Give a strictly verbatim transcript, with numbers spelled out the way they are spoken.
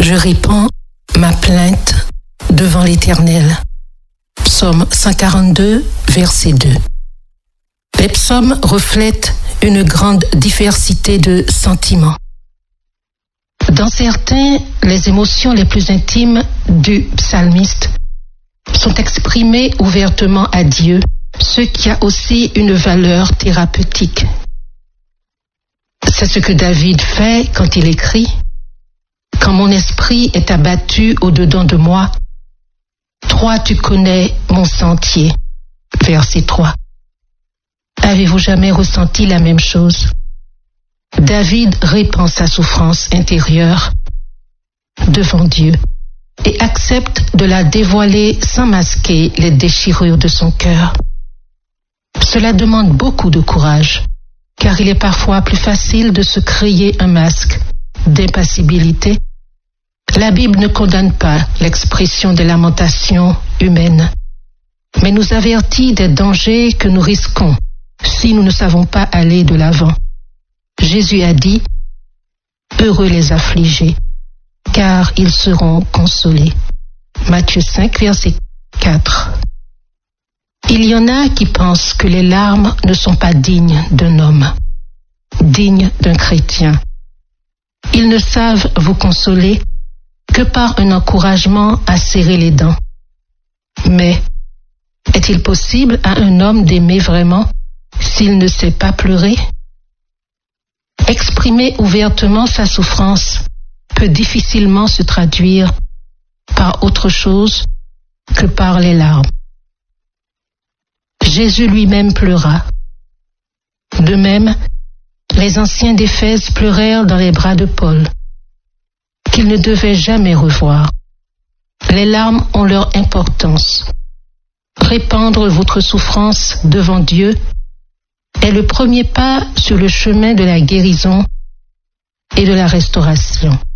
Je répands ma plainte devant l'Éternel. Psaume cent quarante-deux, verset deux. Les psaumes reflètent une grande diversité de sentiments. Dans certains, les émotions les plus intimes du psalmiste sont exprimées ouvertement à Dieu, ce qui a aussi une valeur thérapeutique. C'est ce que David fait quand il écrit « Quand mon esprit est abattu au-dedans de moi, toi tu connais mon sentier » verset trois. Avez-vous jamais ressenti la même chose? David répand sa souffrance intérieure devant Dieu et accepte de la dévoiler sans masquer les déchirures de son cœur. Cela demande beaucoup de courage, car il est parfois plus facile de se créer un masque d'impassibilité. La Bible ne condamne pas l'expression des lamentations humaines, mais nous avertit des dangers que nous risquons si nous ne savons pas aller de l'avant. Jésus a dit « Heureux les affligés, car ils seront consolés. » Matthieu cinq, verset quatre. Il y en a qui pensent que les larmes ne sont pas dignes d'un homme, dignes d'un chrétien. Ils ne savent vous consoler que par un encouragement à serrer les dents. Mais est-il possible à un homme d'aimer vraiment s'il ne sait pas pleurer? Exprimer ouvertement sa souffrance peut difficilement se traduire par autre chose que par les larmes. Jésus lui-même pleura. De même, les anciens d'Éphèse pleurèrent dans les bras de Paul, qu'ils ne devaient jamais revoir. Les larmes ont leur importance. Répandre votre souffrance devant Dieu est le premier pas sur le chemin de la guérison et de la restauration.